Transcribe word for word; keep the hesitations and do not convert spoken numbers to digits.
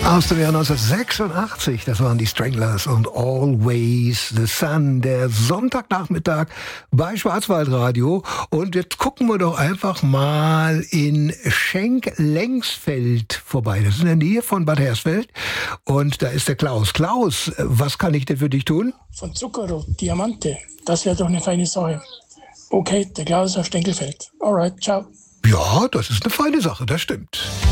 Aus dem Jahr neunzehnhundertsechsundachtzig, das waren die Stranglers und Always the Sun, der Sonntagnachmittag bei Schwarzwaldradio. Und jetzt gucken wir doch einfach mal in Schenk-Lengsfeld vorbei. Das ist in der Nähe von Bad Hersfeld. Und da ist der Klaus. Klaus, was kann ich denn für dich tun? Von Zuckerrot, Diamante. Das wäre doch eine feine Sache. Okay, der Klaus aus Stenkelfeld. Alright, ciao. Ja, das ist eine feine Sache, das stimmt.